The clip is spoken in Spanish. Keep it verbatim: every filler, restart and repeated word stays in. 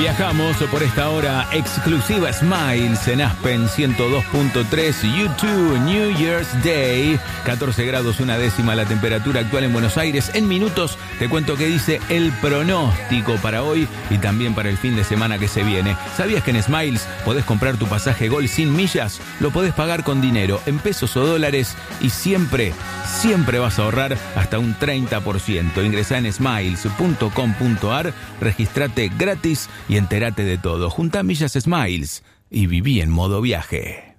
Viajamos por esta hora exclusiva Smiles en Aspen ciento dos punto tres, YouTube New Year's Day, catorce grados una décima la temperatura actual en Buenos Aires. En minutos te cuento qué dice el pronóstico para hoy y también para el fin de semana que se viene. ¿Sabías que en Smiles podés comprar tu pasaje Gol sin millas? Lo podés pagar con dinero, en pesos o dólares y siempre, siempre vas a ahorrar hasta un treinta por ciento. Ingresá en smiles punto com punto ar, registrate gratis y entérate de todo. Juntá millas Smiles y viví en modo viaje.